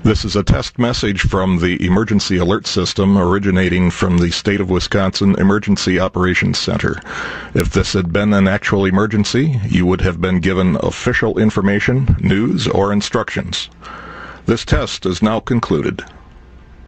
This is a test message from the Emergency Alert System originating from the State of Wisconsin Emergency Operations Center. If this had been an actual emergency, you would have been given official information, news, or instructions. This test is now concluded.